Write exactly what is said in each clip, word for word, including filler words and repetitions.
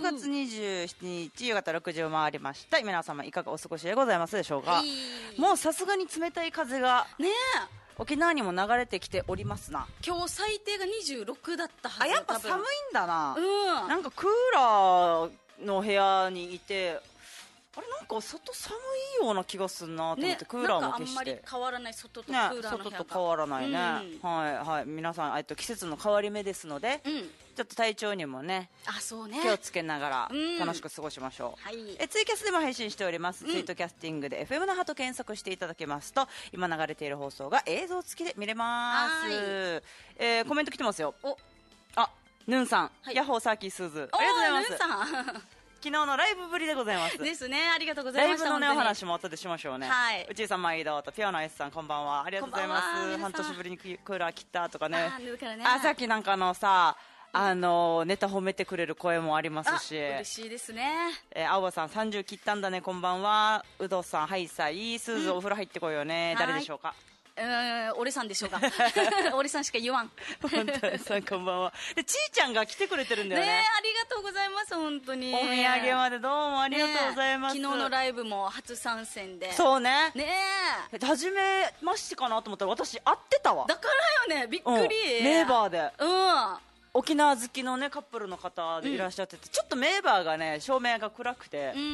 がつにじゅうしちにち夕方ろくじを回りました。皆様いかがお過ごしでございますでしょうか。はい、もうさすがに冷たい風がね沖縄にも流れてきておりますな。 今日最低がにじゅうろくだったはず。 あ、やっぱ寒いんだな。 うん、 なんかクーラーの部屋にいて、あれなんか外寒いような気がするなと思って、ね、クーラーも消して、なんかあんまり変わらない、外とクーラーの部屋が、ね、 外と変わらないね、うん、はいはい。皆さん、えっと、季節の変わり目ですので、うん、ちょっと体調にもね、 あ、そうね、 気をつけながら楽しく過ごしましょう、うん、はい、えツイキャスでも配信しております、うん、ツイートキャスティングで エフエム 那覇と検索していただけますと今流れている放送が映像付きで見れます。えー、コメント来てますよ。おあ、ヌンさん、はい、ヤッホーサーキースーズ、ありがとうございます。ヌンさん昨日のライブぶりでございますですね。ありがとうございました。 ライブのねお話も後でしましょうね。はい。内井さん毎度とピアノ S さんこんばんは、ありがとうございます。半年ぶりにクーラー切ったとかね。あ、ね、あ、さっきなんかのさあのネタ褒めてくれる声もありますし、 嬉しいですね。 えー、青葉さんさんじゅう切ったんだねこんばんは。うどさんはいさい、スーズお風呂入ってこいよね、うん、誰でしょうか。 うーん、俺さんでしょうか。俺さんしか言わん。 本当さんこんばんは。でちーちゃんが来てくれてるんだよね。 ね、ありがとうございます。本当にお土産までどうもありがとうございます、 ね、昨日のライブも初参戦で。 そうね。 ねえ初めましてかなと思ったら私会ってたわ。 だからよね、びっくり、うん、 メーバーで、 うん、 沖縄好きのねカップルの方でいらっしゃってて、うん、ちょっとメーバーがね照明が暗くて、うんうん、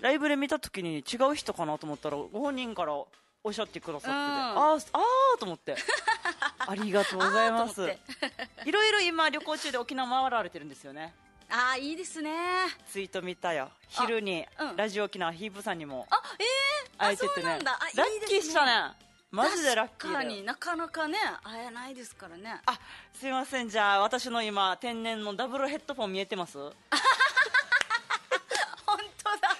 ライブで見た時に違う人かなと思ったらご本人からおっしゃってくださってて、うん、あーあーと思ってありがとうございます。いろいろ今旅行中で沖縄回られてるんですよね。 あーいいですね。 ツイート見たよ。昼に、うん、ラジオ沖縄ヒープさんにもあ、えー、 会えててね、ラッキーしたね。マジでラッキーだよ。確かになかなかね会えないですからね。 あ、すいません。じゃあ私の今天然のダブルヘッドフォン見えてます？本当だ。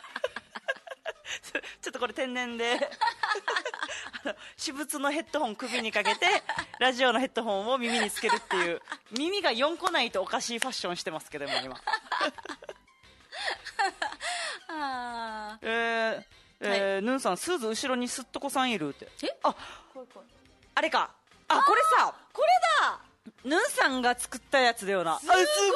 ちょっとこれ天然であの私物のヘッドホン首にかけてラジオのヘッドホンを耳につけるっていう耳がよんこないとおかしいファッションしてますけども今あー、えーえーはい、ヌンさんスーズ後ろにすっとこさんいるって。えあこれこれあれか。ああこれさこれだ。 ヌンさんが作ったやつだよな。 すごい。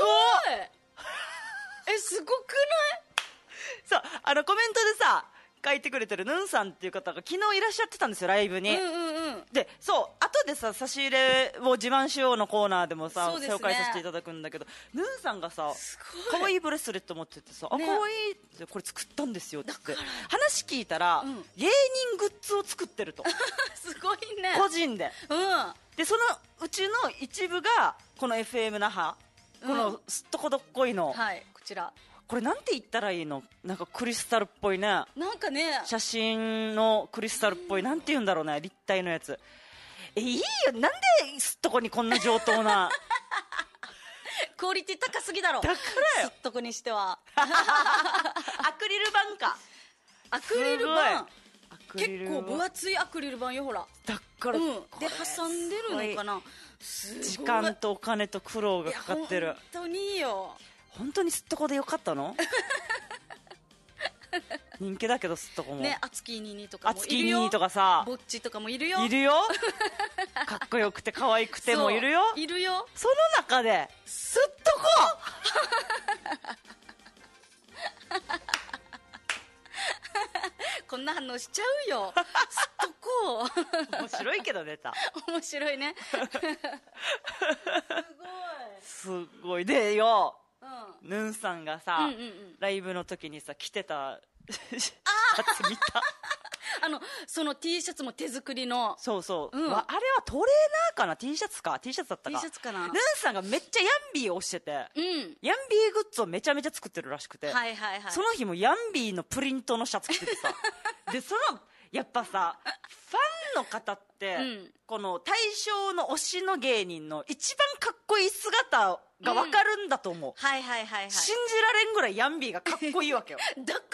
えすごくない？ そうあのコメントでさ書いてくれてるヌンさんっていう方が昨日いらっしゃってたんですよライブに、うんうんうん、でそう後でさ差し入れを自慢しようのコーナーでもさ、ね、紹介させていただくんだけどヌンさんがさ可愛いブレスレット持っててさ、ね、あ可愛いってこれ作ったんですよって話聞いたら、うん、芸人グッズを作ってるとすごいね個人で、うん、でそのうちの一部がこの エフエム 那覇、うん、このすっとこどっこいの、 はい、こちらこれなんて言ったらいいの。なんかクリスタルっぽいね。 なんかね写真のクリスタルっぽい、なんて言うんだろうね、立体のやつ。えいいよ、なんですっとこにこんな上等なクオリティ高すぎだろ。 だからよすっとこにしてはアクリル板か。 アクリル板結構分厚いアクリル板よほら。 だから、うん、 で挟んでるのかな。すごい時間とお金と苦労がかかってる。 本当にいいよ。 本当にすっとこでよかったの人気だけどすっとこもね。あつきににとかもいるよ。 あつきににとかさぼっちとかもいるよ。 いるよかっこよくて可愛くてもいるよ。 いるよ。 その中ですっとここんな反応しちゃうよすっとこ面白いけどネタ面白いねすごいすごいでよ、うん、ヌンさんがさ、うんうんうん、ライブの時にさ着てたシャツ見たあのその T シャツも手作りの。 そうそう、うん、あれはトレーナーかな。 T シャツか T シャツだったか T シャツかな。 ヌンさんがめっちゃヤンビーをしてて、うん、ヤンビーグッズをめちゃめちゃ作ってるらしくて、 はいはいはい、 その日もヤンビーのプリントのシャツ着ててさでそのやっぱさファンの方って、うん、この対象の推しの芸人の一番かっこいい姿が分かるんだと思う、うん、 はいはいはいはい。 信じられんぐらいヤンビーがかっこいいわけよだから、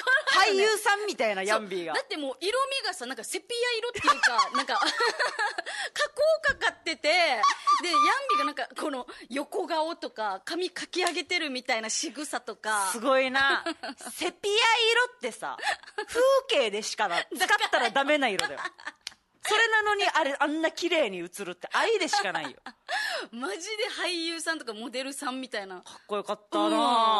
ね、俳優さんみたいなヤンビーが。 だってもう色味がさなんかセピア色っていうかなんか加工かかっててでヤンビーがなんかこの横顔とか髪かき上げてるみたいな仕草とかすごいなセピア色ってさ風景でしかな使ったらダメな色だよそれなのにあれあんな綺麗に映るって愛でしかないよマジで俳優さんとかモデルさんみたいな。 かっこよかったな、うん